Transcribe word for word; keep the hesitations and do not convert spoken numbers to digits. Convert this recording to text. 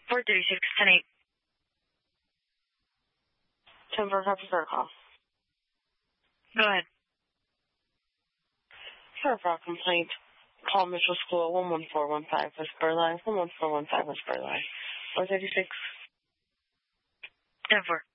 four three six, ten eight. ten four, copy for a call. Go ahead. For a fraud complaint, call Mitchell School one one four one five West Burleigh, one one four one five West Burleigh, four thirty-six. ten four.